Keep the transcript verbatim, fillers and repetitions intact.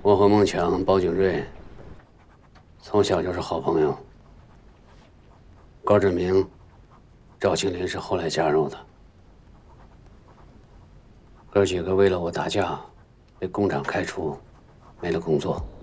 我和孟强、包景瑞从小就是好朋友。高志明、赵庆林是后来加入的。哥几个为了我打架，被工长开除，没了工作。